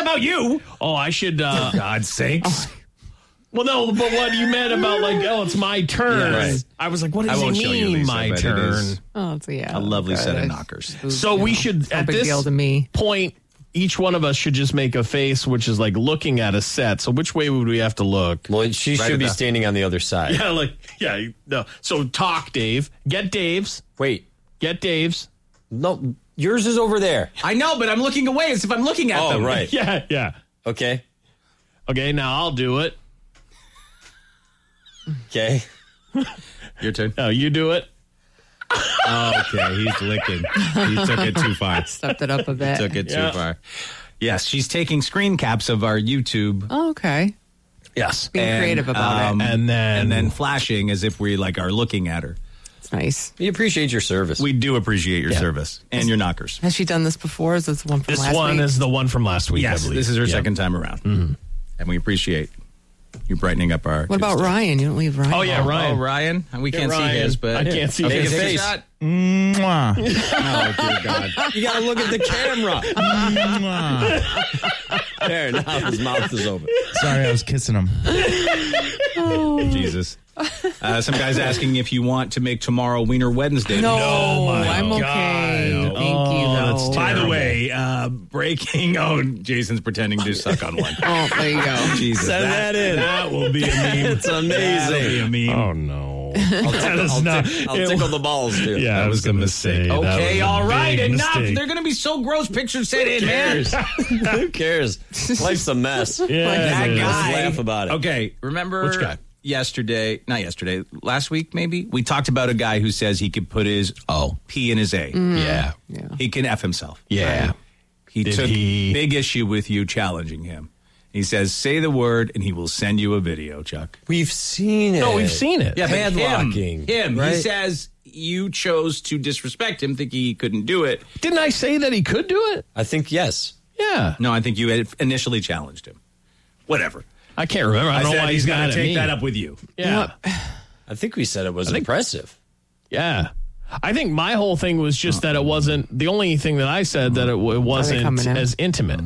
about you. Oh, I should. For God's sakes. Well, no, but what you meant about it's my turn. Yeah, right. I was like, what I does won't he show you, mean, Lisa, my but it turn? is Oh, so yeah. a lovely good. set of knockers. So we should, no at big this deal to me. point, each one of us should just make a face, which is like looking at a set. So which way would we have to look? Well, she Right should at be the- standing on the other side. No. So talk, Dave. Get Dave's. Wait. Get Dave's. No, yours is over there. I know, but I'm looking away as if I'm looking at them. Oh, right. Yeah. Okay. Okay, now I'll do it. Okay. Your turn. Now you do it. Okay, he's licking. He took it too far. Stepped it up a bit. Took it Yeah. too far. Yes, she's taking screen caps of our YouTube. Oh, okay. Yes. Being creative about it. And then flashing as if we are looking at her. It's nice. We appreciate your service. We do appreciate your service and your knockers. Has she done this before? Is this the one from this last one week? is the one from last week, I Yes, believe. this is her Yeah. second time around. Mm-hmm. And we appreciate you brightening up our... What about Ryan? You don't leave Ryan. Oh, yeah, Ryan. Oh, Ryan. We can't see Ryan. his, but... I can't see Okay, his take a face. shot. Mwah. Oh, dear God. You got to look at the camera. There, now his mouth is open. Sorry, I was kissing him. Jesus. Some guy's asking if you want to make tomorrow Wiener Wednesday. No, my I'm okay. God. Thank you, that's though. By the way, breaking... Oh, Jason's pretending to suck on one. Oh, there you go. Jesus. Send that in. That will be a meme. It's amazing. That'll be a meme. Oh, no. I'll tickle the balls, too. Yeah, That was a mistake. Okay, all right, enough. Mistake. They're going to be so gross. Pictures sent in, man. Who cares? Life's a mess. Yeah, that it is. guy. Let's laugh about it. Okay, remember Which guy? last week maybe, we talked about a guy who says he could put his P in his A. Yeah. Yeah. He can F himself. Yeah. He Did took he- big issue with you challenging him. He says, say the word and he will send you a video, Chuck. We've seen it. No, we've seen it. Yeah, but Padlocking. Him. Right? He says you chose to disrespect him, thinking he couldn't do it. Didn't I say that he could do it? I think yes. Yeah. No, I think you had initially challenged him. Whatever. I can't remember. I don't know said why he's he's going got to take that up with you. Yeah. I think we said it was impressive. Yeah. I think my whole thing was just that it wasn't, the only thing that I said that it wasn't coming in? as intimate.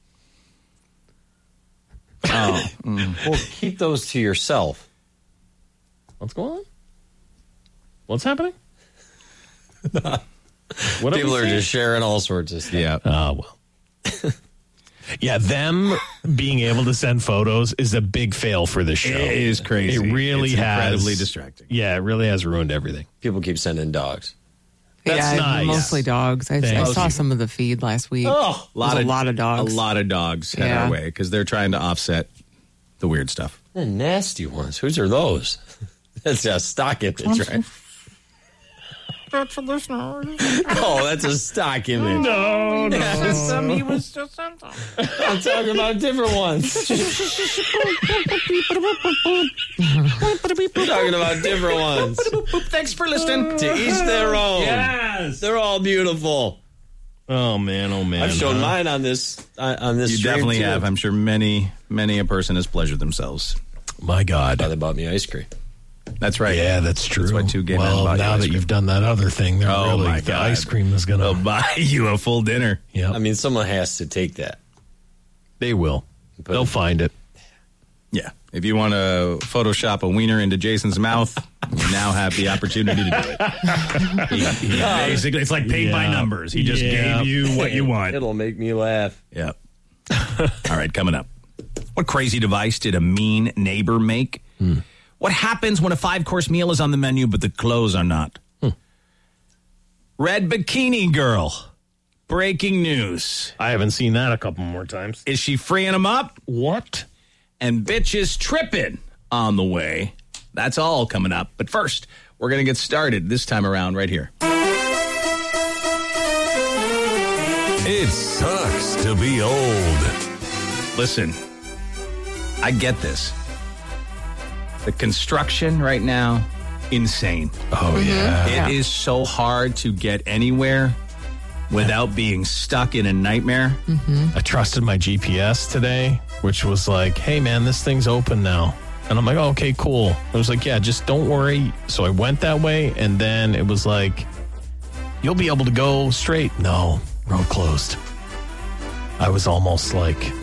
Well, keep those to yourself. What's going on? What's happening? What People are just sharing all sorts of stuff. Yeah. Oh, well. Yeah, them being able to send photos is a big fail for this show. It is crazy. It really It's has. incredibly distracting. Yeah, it really has ruined everything. People keep sending dogs. That's yeah, nice. mostly dogs. I Thank saw you. some of the feed last week. Oh, a lot of dogs. A lot of dogs head Yeah. our way because they're trying to offset the weird stuff. The nasty ones. Whose are those? That's a stock image, right? That's for listeners. Oh, that's a stock image. No, He was just sent them. I'm talking about different ones. We're talking about different ones. Thanks for listening. To each their own. Yes. They're all beautiful. Oh man. I've shown mine on this You stream, definitely too. have. I'm sure many a person has pleasured themselves. My God. Oh, they bought me ice cream. That's right. Yeah, that's true. That's why two gay men well, bought you now ice that cream. you've done that other thing, they're Oh, really, my the God. ice cream is going They'll to... buy you a full dinner. Yeah, I mean, someone has to take that. they will. But- They'll find it. Yeah. If you want to Photoshop a wiener into Jason's mouth, you now have the opportunity to do it. He basically, it's like paid by Yeah. numbers. He just Yeah. gave you what you want. It'll make me laugh. Yep. All right, coming up. What crazy device did a mean neighbor make? What happens when a 5-course meal is on the menu but the clothes are not? Red Bikini Girl. Breaking news. I haven't seen that a couple more times. Is she freeing them up? What? And bitches tripping on the way. That's all coming up. But first, we're going to get started this time around right here. It sucks to be old. Listen, I get this. The construction right now, insane. Oh, yeah. It is so hard to get anywhere without being stuck in a nightmare. I trusted my GPS today, which was like, hey, man, this thing's open now. And I'm like, oh, okay, cool. It was like, yeah, just don't worry. So I went that way, and then it was like, you'll be able to go straight. No, road closed. I was almost like...